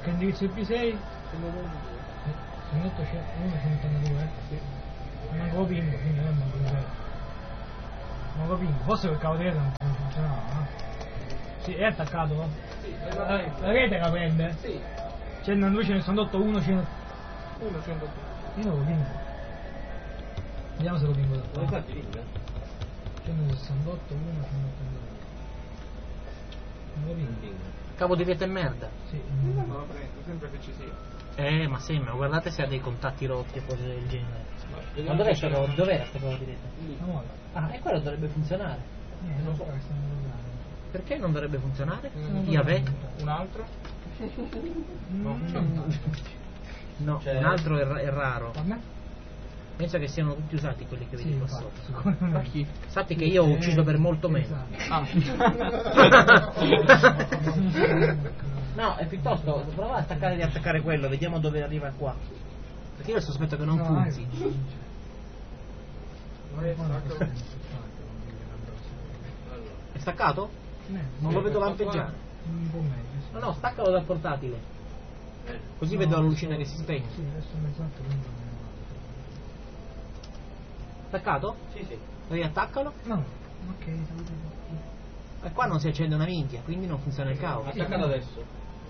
Che indirizzo IP6? 182? Sì. Non lo pingo, quindi non lo pingo. Forse quel cavo di rete non funzionava, Sì, è attaccato? Sì, la rete la prende? Sì. C'è una luce nel sondotto 100. 100. Io non lo pingo. Vediamo se lo pingo da qua. Infatti pinga. 168, 1, 182. Non lo pingo. Cavo di rete merda. Sì. Non lo prendo, sempre che ci sia. Ma sembra, guardate se ha dei contatti rotti o cose del genere. Ma Dov'era dov'era sta cavo di rete? No, E quello dovrebbe funzionare. non so che stiamo parlando. Perché non dovrebbe funzionare? Yahweh? un altro? No, No, Cioè- un altro è raro. a me? Penso che siano tutti usati quelli che vedi qua sotto. secondo me. chi? Sappi che io ho ucciso per molto meno. No, è piuttosto prova a attaccare e riattaccare quello, vediamo dove arriva qua. Perché io sospetto che non funzi. È staccato? Non lo vedo lampeggiare. Un po' meglio. No, no, staccalo dal portatile. Così vedo la lucina che si spegne. Sì, adesso mezz'altro quindi non Staccato? Sì, sì. Riattaccalo. è male. No, ok, E qua non si accende una minchia, quindi non funziona il cavo. Attaccato adesso.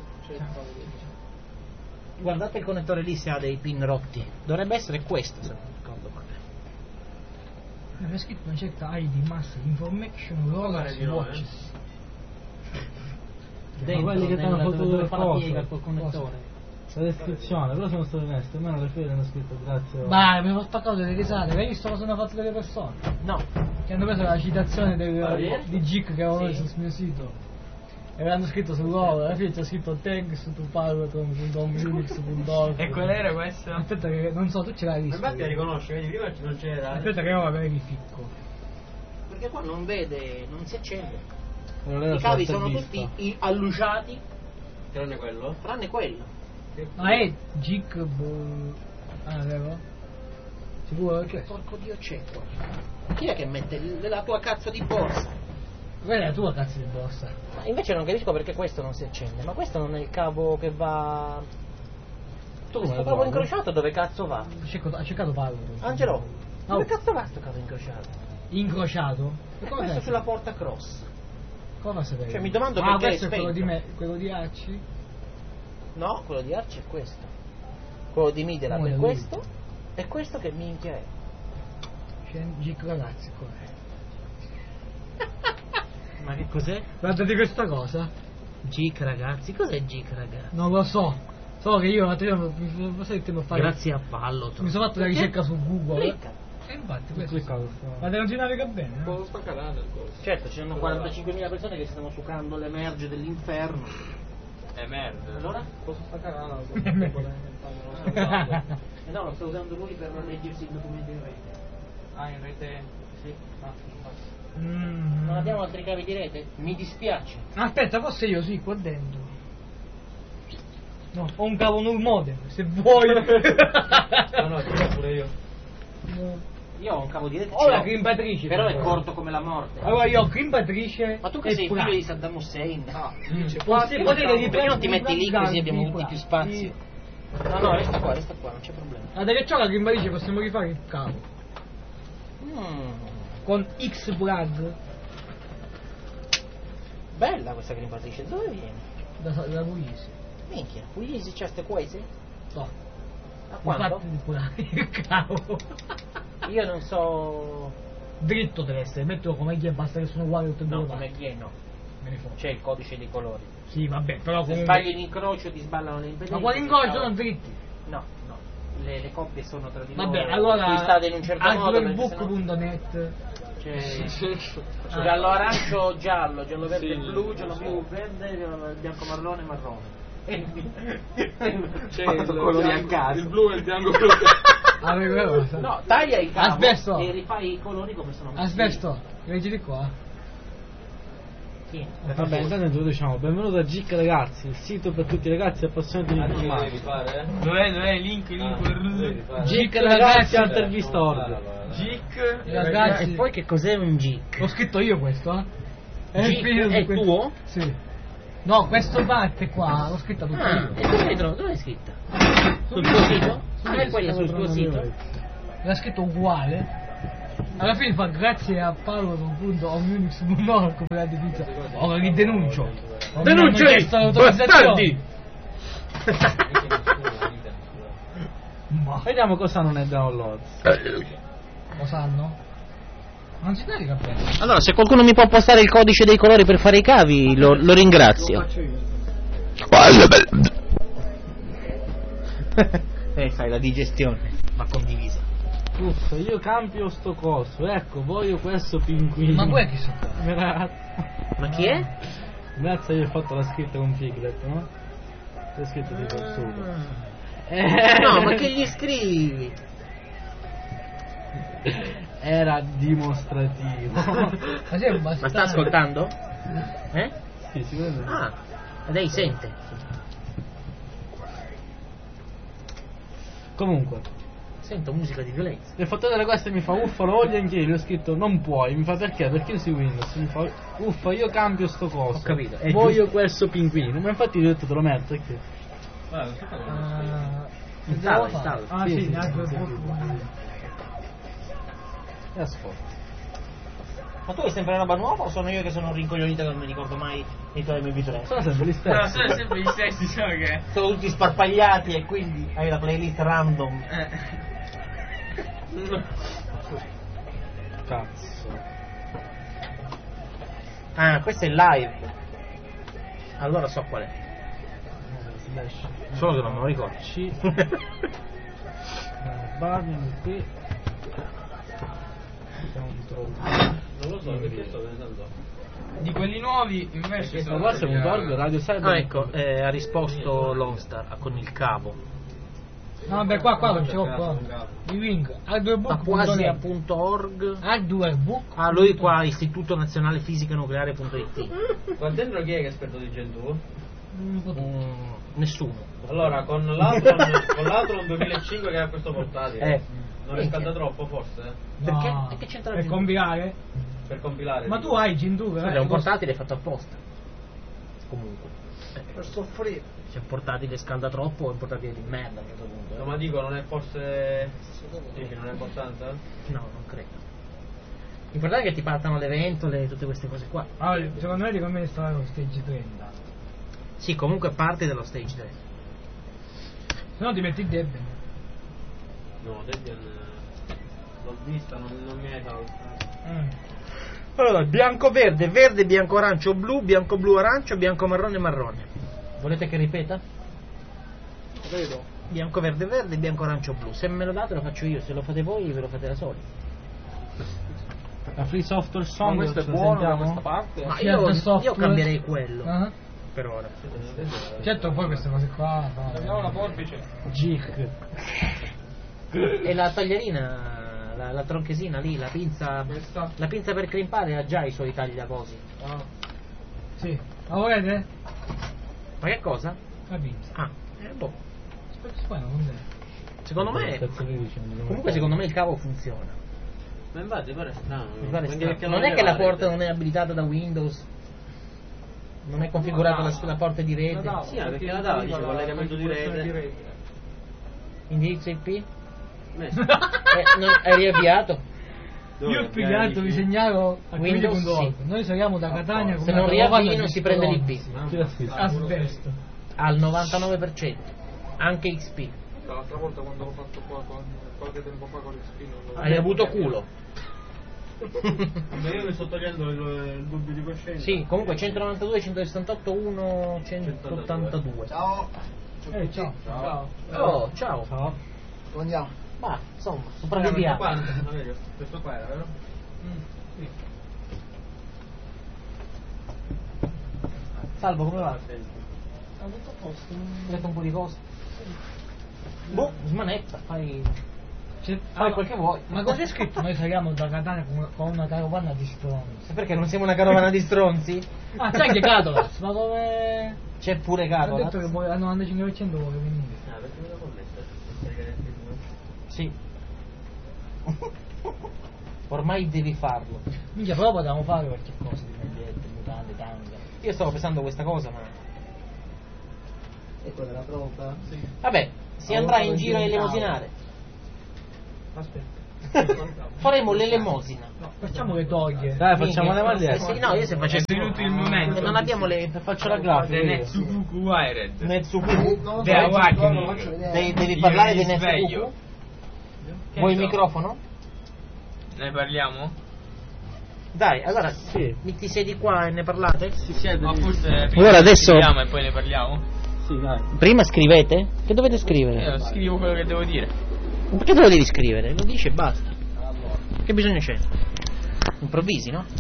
Guardate il connettore lì se ha dei pin rotti. Dovrebbe essere questo, se non ricordo male. Aveva scritto una certa ID Master Information Rollers Watches. Dentro, quelli che ti hanno fatto dove delle fa la cose. piega col connettore. La descrizione, però sono stato onesto, almeno le file hanno scritto grazie. Bah, mi ho spaccato delle risate, hai visto cosa hanno fatto delle persone? No, Che hanno preso la citazione di Gic che avevano Sì. messo sul mio sito. E avevano scritto sull'uovo, alla fine c'è scritto thanks to Python.unix.org. E qual era questo? Aspetta che, non so, tu ce l'hai visto. Infatti la riconosce, vedi, prima non c'era. Aspetta che ora verifico. perché qua non vede, non si accende. Non era I cavi sorta sono vista. tutti alluciati, Tranne quello? tranne quello. Ah, è Gic vero? Sicuro Che che porco dio c'è qua? Chi è che mette la tua cazzo di borsa? quella è la tua cazzo di borsa. Ma invece non capisco perché questo non si accende, ma questo non è il cavo che va... Tu Questo come cavo vai? incrociato dove cazzo va? Ha cercato Paolo. Angelo, dove Oh. cazzo va sto cavo incrociato? Incrociato? È Come questo fai? sulla porta cross. Come sapere? Cioè, mi domando ah, perché questo è è quello di spento. me, quello di Arci? No, quello di Arci è questo. Quello di Midelab è Muore questo. E questo che minchia è? C'è Gic ragazzi qua. Ma che cos'è? Guardate questa cosa. Geek ragazzi, cos'è Geek ragazzi? Non lo so. So che io l'altro giorno mi passavo il tempo a fare. Grazie a Pallo. Mi sono fatto la ricerca su Google. Clicca. E infatti questo. Cliccato, Ma non si navega bene, no? Cosa sta calando il coso? Certo, ci sono 45.000 persone che si stanno sucando le merge dell'inferno. È merda. Allora? Cosa sta calando? No, lo sta usando lui per leggersi il documento in rete. Ah, in rete. Sì. Mm. Non abbiamo altri cavi di rete? Mi dispiace. Aspetta, forse io sì, qua dentro. No, ho un cavo null modem, se vuoi. No, no, ce l'ho pure io. Io ho un cavo di rete. Ho la crimpatrice. Però è corto come la morte. Allora io ho crimpatrice. Ma tu che e sei plug. figlio di Saddam Hussein? No. Potete Perché non ti metti lì così abbiamo plug, più spazio? No, resta qua, non c'è problema. Guarda che c'ho la crimpatrice, possiamo rifare il cavo. Con X plug Bella questa grimpatrice, dove viene? da Luisi. Minchia, Puglisi c'è ste quasi? No. A quanto? Infatti di plug il cavo. Io non so... Dritto deve essere, mettilo come gli e basta che sono uguali tutte e due No, le come parti. chi è no. Me ne foto. C'è il codice dei colori. Sì, vabbè, però Se comunque. sbagli l'incrocio ti sballano le impedenze. Ma quali incroci sono dritti? No, no. Le coppie sono tra di Vabbè, loro. allora acquistate in un certo modo. perché sennò hardwarebook.net. c'è giallo arancio, giallo verde blu, giallo blu verde, bianco marrone marrone. C'è Fatto colori a caso. il blu e il bianco blu. No, taglia il cavo Asbesto. e rifai i colori come sono messi. Asbesto, leggi di qua. Sì. Vabbè, intanto introduciamo. Benvenuto a Geek ragazzi, il sito per tutti i ragazzi appassionati di Devi informatica. fare, Dov'è il link? Geek ragazzi intervista org. Geek Ragazzi, E poi che cos'è un geek? l'ho scritto io questo, Geek il è tuo? Sì. No, questo parte qua l'ho scritta tutto io. E dove l'hai scritta? Sul tuo sito? Ah, è quella sul tuo sito? L'ha scritto uguale. Alla fine fa grazie a Paolo Omnunix.org come la pizza. Ora li denuncio. Denuncio! Bastardi! Ma Vediamo cosa non è download. lo sanno? Non si dà i capelli. Allora, se qualcuno mi può postare il codice dei colori per fare i cavi, lo ringrazio. Fai la digestione, ma condivisa. Uffa, io cambio sto coso, ecco, voglio questo pinguino. Ma poi chi sono? Grazie. Ma chi è? Grazie, io ho fatto la scritta con Piglet, no? C'è scritto di sopra. No, ma che gli scrivi? Era dimostrativo. Ma sei un Ma sta bastardo. ascoltando? Eh? Sì, sicuramente. Ah, lei sente. Comunque, Sento musica di violenza. nel fatto delle queste mi fa uffa, lo voglio anche io, gli ho scritto non puoi, mi fa perché? Perché usi Windows? Mi fa uffa, io cambio sto coso. Ho capito, è Voglio questo pinguino, ma infatti gli ho detto te lo metto perché? Installa. Ah Sì, sì, sì, anche sì, un E ascolta. Ma tu hai sempre roba nuova o sono io che sono un rincoglionito che non mi ricordo mai i tuoi MP3? Sono sempre gli No, stessi. sono sempre gli stessi, solo che... Sono tutti sparpagliati e quindi hai la playlist random. Cazzo. Ah, questo è live. Allora so qual è. Slash. Solo che non me lo ricordo. C. Barnum qui. Non lo so, perché sto pensando. Di quelli nuovi invece Ma qua c'è un org, Radio Cyber. Ah, ecco, ha risposto Lonstar con il cavo. No, vabbè, qua non ce l'ho qua. Di Wing, hardwarebook.net. Apuasia.org. Hardwarebook. Ah, lui qua, Istituto Nazionale Fisica Nucleare.it. Qua dentro chi è che è esperto di Gentoo? Nessuno. Allora, con l'altro 2005 che ha questo portatile. Non è scalda troppo forse? Perché? No, E che c'entra per il compilare? Per compilare. Ma tu hai Gentoo, È un portatile fatto apposta. Comunque. per soffrire. Se un portatile scalda troppo è un portatile di merda a un certo punto. No, ma dico, non è forse... Dici, non è abbastanza? No, non credo. L'importante è che ti partano le ventole e tutte queste cose qua. Allora, secondo me ti conviene installare lo stage 30. Sì, comunque parte dello stage 3. Se no ti metti il Debian. No, Debian... L'ho vista, non mi hai dato. Allora, bianco verde, verde, bianco arancio, blu arancio, bianco marrone marrone. Volete che ripeta? Vedo. Bianco verde verde, bianco arancio blu. Se me lo date lo faccio io, se lo fate voi ve lo fate da soli. La Free Software Song. Ma questo è ce la buono da sentiamo? questa parte? Ma Certo, io software. cambierei quello Ah. per ora. Certo, poi queste cose qua. Prendiamo la forbice. Gic. E la taglierina, la tronchesina lì, la pinza Questa? per crimpare ha già i suoi tagliacosi. Sì. La volete? Ma che cosa? La pizza. Ah, boh. Aspetta, poi non è. Secondo me, Cazzo ne dici? comunque secondo me il cavo funziona. Ma infatti pare strano. Mi pare Quindi strano. perché Non è che la levate? porta non è abilitata da Windows, non è configurata la porta di rete, Sì, perché la dava, dice collegamento di rete. indirizzo IP, Messo. è riavviato. Dove? Io più che altro vi segnalo a Windows, Windows.org. sì. Noi saliamo da Catania Se non riavvii non si prende l'IP. Chi l'ha scritto? Asbesto. Al 99%, anche XP. L'altra volta quando l'ho fatto qua qualche tempo fa con il spino. Hai avuto culo. Ma io mi sto togliendo il dubbio di coscienza. Sì, comunque 192, 168, 1, 182. Ciao. Ciao. Oh, ciao. Ciao. Andiamo. Ma insomma, sopravviviamo. Questo qua era, vero? Salvo, come va? Ha tutto a posto. Hai detto un po' di cose? Boh, smanetta, fai Fai quel che vuoi. Ma cosa è scritto? Noi saliamo da Catania con una carovana di stronzi. Perché non siamo una carovana di stronzi? Ah, c'è anche Catolas, ma come... C'è pure Ho Catola. detto che vuole, al 95% vuole venire. Ah, perché me l'ho connessa? Sì. Ormai devi farlo. Minchia, però potevamo fare qualche cosa di magliette, mutande, tanga. Io stavo pensando questa cosa, ma... Ecco della prova. Sì. Vabbè, si andrà in giro a elemosinare. Aspetta. Faremo l'elemosina. No, facciamo le toglie. Dai, facciamo le magliette. Sì, no, io se facessi... È venuto il momento. Non abbiamo le... Faccio la grafica. Netsukuku Wired. Netsukuku. The Awakening. Devi parlare di Io mi sveglio. Netsukuku? Vuoi il microfono? Ne parliamo? Dai, allora, ti siedi qua e ne parlate? Si siede. Ma forse prima Allora adesso- scriviamo e poi ne parliamo? Sì, dai. Prima scrivete? Che dovete scrivere? Io scrivo quello che devo dire. Perché te lo devi scrivere? Lo dici e basta. Che bisogno c'è? Improvvisi, no?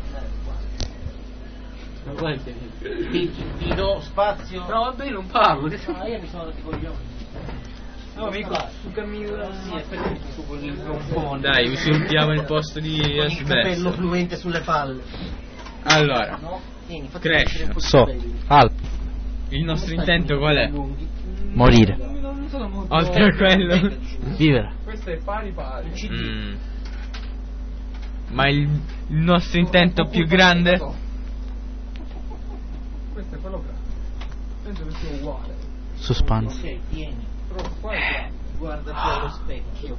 Ti do spazio. No, vabbè, io non parlo. Ah, io mi sono dati coglioni. No, amico, tu cammini Sì, aspetta, su un po'. Dai, usurpiamo il posto di Il capello Asbesto. fluente sulle palle. Allora, Vieni, fatti Crash. crescere un po' di So, capelli. Alp. il nostro intento qual è? Morire. Non sono molto... Oltre a quello. Vivere. Questo è pari pari. Mm. Ma il nostro intento più grande? Questo è quello grande. Penso che sia uguale. Suspense. Ok, tieni. Però qua è grande. Guardati allo specchio.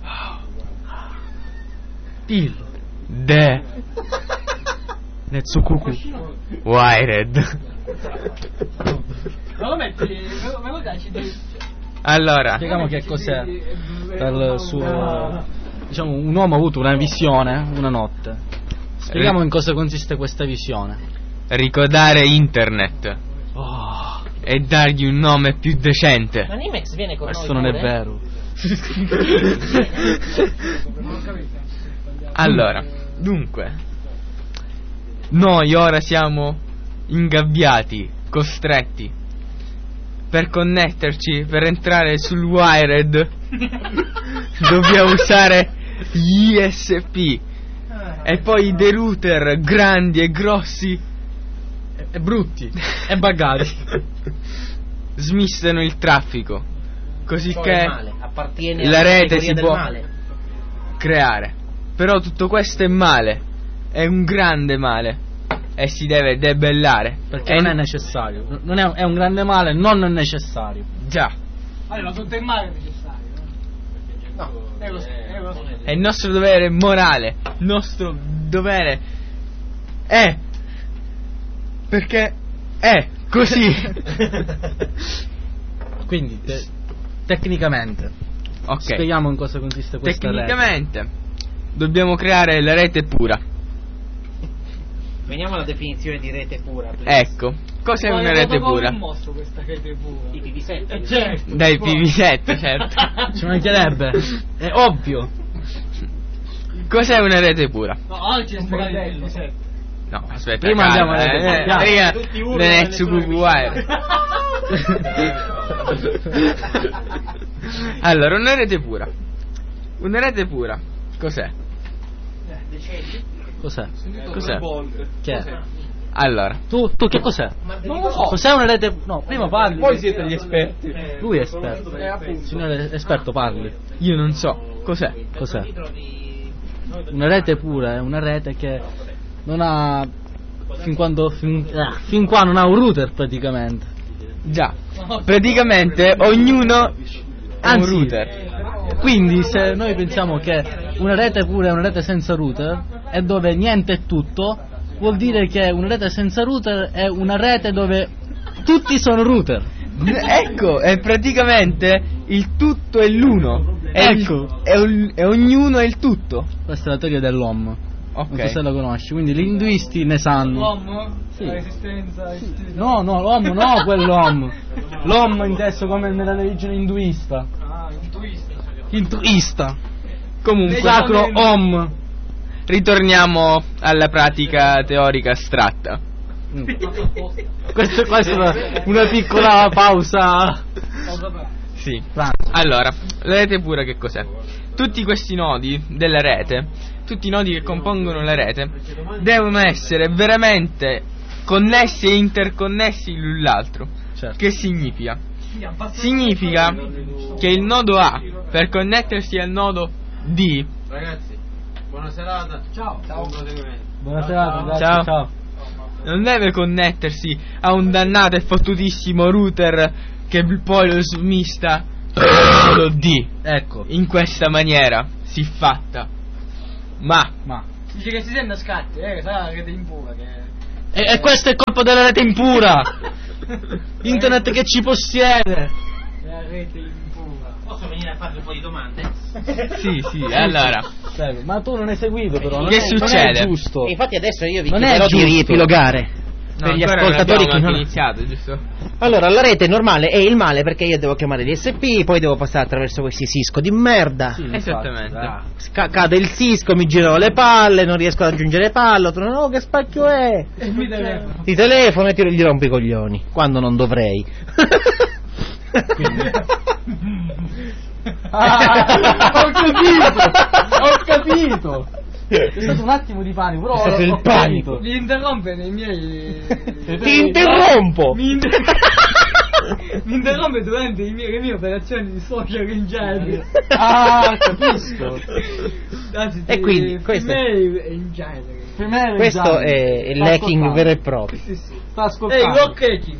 Il. De Netsukuku Wired. Ma lo metti... Me lo dai, ci devi... Allora, Spieghiamo che cos'è. Dal suo. Diciamo, un uomo ha avuto una visione una notte. Spieghiamo in cosa consiste questa visione. ricordare internet e dargli un nome più decente. Ma Nimex viene con Questo noi non è pure? vero. Allora, dunque, noi ora siamo ingabbiati, costretti per connetterci, per entrare sul wired dobbiamo usare gli ISP e poi dei router grandi e grossi E brutti e buggati. smistano il traffico, così Ciò che è male, appartiene la alla rete categoria si del può male. creare. Però tutto questo è male, è un grande male e si deve debellare. Perché non è necessario. Non è un grande male non necessario. Già, Allora, tutto il male è necessario. No, è il nostro dovere morale, il nostro dovere è perché è così. Quindi tecnicamente Ok, spieghiamo in cosa consiste questa rete. tecnicamente dobbiamo creare la rete pura. Veniamo alla definizione di rete pura. please. Ecco, cos'è una rete pura? un mostro questa rete pura. I PV7. Certo. Dai PV7, certo. Ci mancherebbe. È ovvio. Cos'è una rete pura? No, oggi è spiegato il No, aspetta, Prima calma, andiamo alle rete. prima Tutti urlano le e Netsukuku nessuno Wire. Allora, una rete pura. Una rete pura, cos'è? Cos'è? Cos'è? Che è? Allora, Tu che cos'è? Non lo so. Cos'è una rete? No, prima parli. Voi siete gli esperti. Lui è esperto. Signore esperto, parli. io non so cos'è. Cos'è? Una rete pura è una rete che non ha fin qua non ha un router praticamente. Già, praticamente ognuno ha un Anzi, router. quindi se noi pensiamo che una rete pura è una rete senza router e dove niente è tutto, vuol dire che una rete senza router è una rete dove tutti sono router. Ecco, è praticamente il tutto è l'uno. Ecco. E ognuno è il tutto. Questa è la teoria dell'OM. Non so se Ok. la conosci, quindi gli induisti ne sanno. L'uomo? Sì. La resistenza. No, l'OM no, quell'OM. L'OM inteso come nella religione induista. Ah, un twist. Induista. Comunque, Sacro OM. ritorniamo alla pratica teorica astratta. Questa è una piccola pausa. Sì. Pranzo. Allora, la rete pura che cos'è? Tutti questi nodi della rete, tutti i nodi che compongono la rete, devono essere veramente connessi e interconnessi l'un l'altro. Certo. Che significa? Significa che il nodo A, per connettersi al nodo D, Ragazzi, buona serata. Ciao. Buon proseguimento. Buona serata, grazie, Ciao. ciao. non deve connettersi a un dannato e fottutissimo router che poi lo smista lo D. Ecco. In questa maniera siffatta. Ma Dice che si sente a scatti, sarà la rete impura che... E questo è colpa della rete impura. Internet che ci possiede. La rete impura. Posso venire a farvi un po' di domande? sì, allora. Ma tu non hai seguito però. Che succede? Non è giusto. E infatti adesso io vi Non chiederò è di giusto. riepilogare. No, Per gli ancora ascoltatori non che abbiamo non... iniziato, giusto? Allora, la rete normale è il male perché io devo chiamare l'ISP, poi devo passare attraverso questi Cisco di merda. Sì, Esattamente. infatti, Cade il Cisco, mi girano le palle, non riesco ad aggiungere palle, no, che spacchio è? E mi telefono. Ti telefono e gli rompo i coglioni, quando non dovrei. ho capito. È stato un attimo di panico, però È stato il ho panico. Li interrompe nei miei... Ti interrompo! Mi interrompe durante le mie operazioni di social engine. Capisco. Anzi, E quindi, questo è- female engine. Questo è il hacking vero e proprio. Sì. Sta ascoltando. Lock hacking.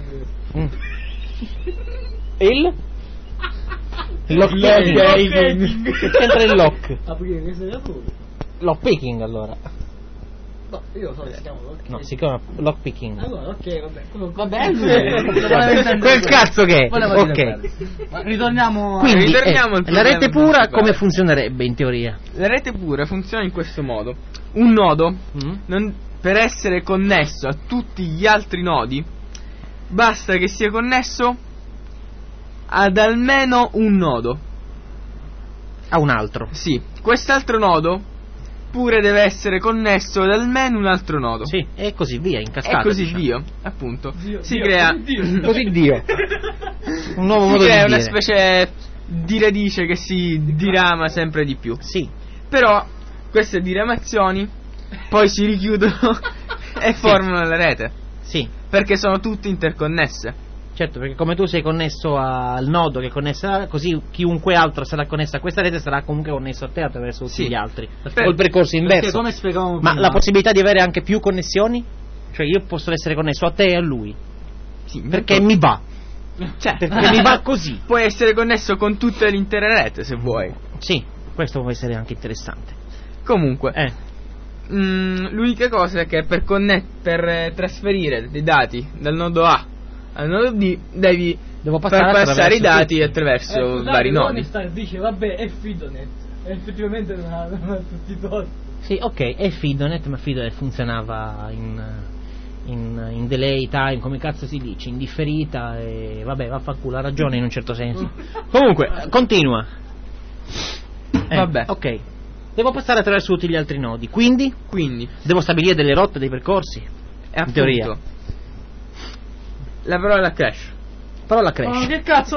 Il? Il lock picking. Che c'entra il lock? Aprire che sei da tu. Lock picking allora. No, io so che si chiama lock No, si chiama lock picking. Allora, ok, vabbè. Vabbè, Quel cazzo che è. Volevo dire Ok. quello. Ma ritorniamo a... Quindi ritorniamo al la problema rete pura principale. come funzionerebbe in teoria? La rete pura funziona in questo modo. Un nodo, per essere connesso a tutti gli altri nodi, basta che sia connesso ad almeno un nodo. A un altro. Sì, quest'altro nodo pure deve essere connesso ad almeno un altro nodo. Sì, e così via, in cascata. E così diciamo. via, appunto. Si Dio, crea Così Dio. Un nuovo si modo di crea dire. una specie di radice che si dirama sempre di più. Sì. Però queste diramazioni poi si richiudono e formano la rete, Sì. perché sono tutte interconnesse. Certo, perché come tu sei connesso al nodo che è connesso a, così chiunque altro sarà connesso a questa rete sarà comunque connesso a te attraverso tutti Sì. gli altri. Per- Col percorso Perché inverso. come spiegavamo Ma prima, la possibilità di avere anche più connessioni? Cioè io posso essere connesso a te e a lui. Sì, Perché mi va. cioè, Perché mi va così. puoi essere connesso con tutta l'intera rete se vuoi. Sì, questo può essere anche interessante. Comunque, l'unica cosa è che per trasferire dei dati dal nodo A al nodo D devi Devo far passare passare i attraverso dati tutti. attraverso vari nodi. Dice, vabbè, è Fidonet. E effettivamente non ha tutti i torti. Sì, ok, è Fidonet, ma Fidonet funzionava in delay time, come cazzo si dice, in differita e vabbè, vaffanculo, ha ragione in un certo senso. Comunque, continua. Vabbè. Ok. Devo passare attraverso tutti gli altri nodi, quindi Quindi, devo stabilire delle rotte, dei percorsi. in teoria. La parola crash. Però la Ma cresce. che cazzo?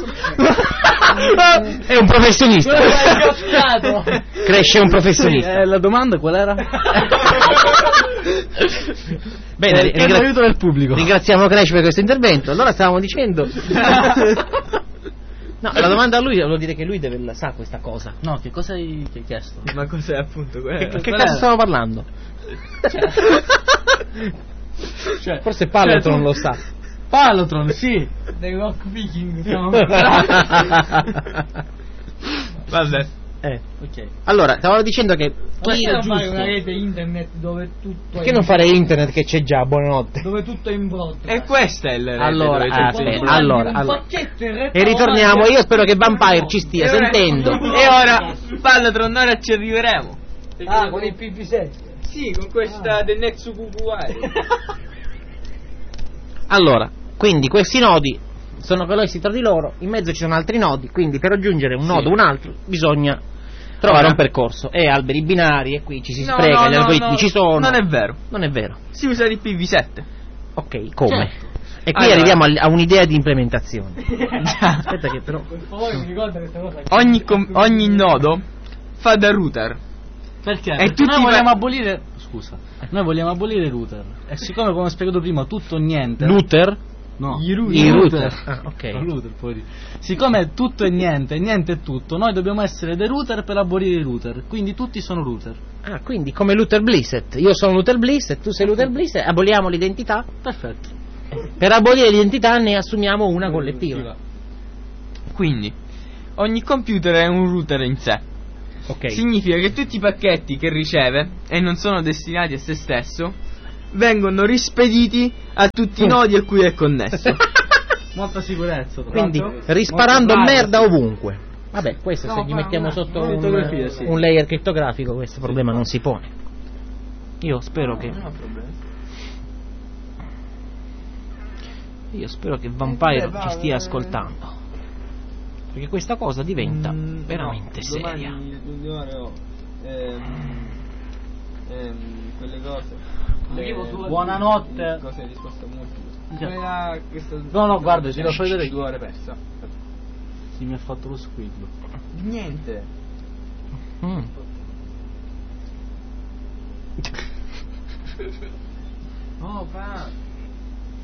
È un professionista. Cresce un Sì, professionista. la domanda qual era? Bene, Chiedo aiuto del pubblico. ringraziamo Crash per questo intervento. Allora stavamo dicendo. No, la domanda a lui vuol dire che lui sa questa cosa. No, che cosa hai chiesto? Ma cos'è appunto quello? Che cazzo stiamo parlando? Cioè, Forse Palotron tu- lo sa. Palotron, sì. Dei rock viking, stiamo Vabbè. Ok. Allora, stavamo dicendo che Perché non fare giusto. una rete internet dove tutto Perché non fare internet che c'è già, buonanotte. dove tutto è in brodo? E questa è la rete Allora, dove c'è il aspetta, punto. allora. E ritorniamo, io spero che Vampire ci stia E ora- sentendo. E ora, Pallatron, ora ci arriveremo. Ah, con il PP7. Sì, con questa del Netsu QQI. Allora, quindi questi nodi sono connessi tra di loro, in mezzo ci sono altri nodi, quindi per raggiungere un nodo o un altro bisogna trovare Ora. un percorso. E alberi binari, e qui ci si No, spreca, no, gli no, algoritmi no, ci sono. non è vero. Non è vero. Si usa di PV7. Ok, come? Certo. E qui Allora. arriviamo a un'idea di implementazione. Aspetta che però. Per favore, mi ricorda questa cosa. Ogni nodo fa da router. Perché? E Perché tutti noi i vogliamo va- abolire. Scusa. Noi vogliamo abolire il router. E siccome come ho spiegato prima tutto o niente. Luther? No, I I router. Ok. No, router, puoi dire. Siccome tutto è niente è tutto, noi dobbiamo essere dei router per abolire i router. Quindi tutti sono router. Ah, quindi come Luther Blissett. Io sono Luther Blissett, tu sei Luther Blissett, aboliamo l'identità. Perfetto. Per abolire l'identità ne assumiamo una collettiva. Quindi, ogni computer è un router in sé. Ok. Significa che tutti i pacchetti che riceve, e non sono destinati a se stesso, vengono rispediti a tutti i nodi a cui è connesso. Molta sicurezza. tra Quindi l'altro. risparando Molto bravo, merda sì. ovunque. Vabbè, questo se gli mettiamo sotto un layer criptografico questo problema non si pone. Io spero che Vampire ci stia ascoltando, perché questa cosa diventa veramente seria. Quelle cose. Buonanotte. Cose di risposta multipla. Già. Questa No, guarda, ti lascio vedere. 2 ore persa. Sì, mi ha fatto lo squillo. Niente. Mm. Oh, fa.